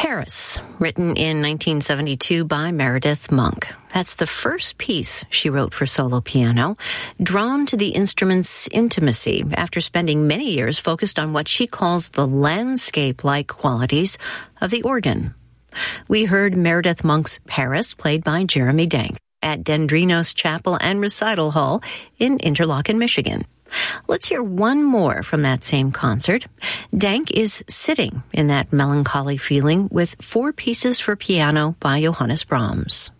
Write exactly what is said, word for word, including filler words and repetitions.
Paris, written in nineteen seventy-two by Meredith Monk. That's the first piece she wrote for solo piano, drawn to the instrument's intimacy after spending many years focused on what she calls the landscape-like qualities of the organ. We heard Meredith Monk's Paris, played by Jeremy Dank, at Dendrinos Chapel and Recital Hall in Interlochen, Michigan. Let's hear one more from that same concert. Dank is sitting in that melancholy feeling with four pieces for piano by Johannes Brahms.